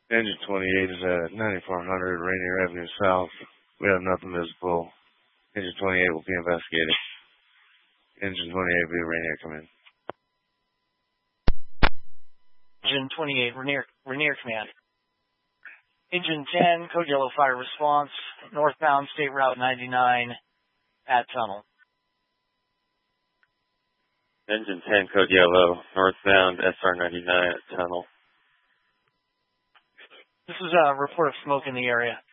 Engine 28 is at 9400 Rainier Avenue South. We have nothing visible. Engine 28 will be investigated. Engine 28 will be Rainier, come in. Engine 28, Rainier Command. Engine 10, Code Yellow Fire Response, northbound State Route 99 at Tunnel. Engine 10, Code Yellow, northbound SR 99 at Tunnel. This is a report of smoke in the area.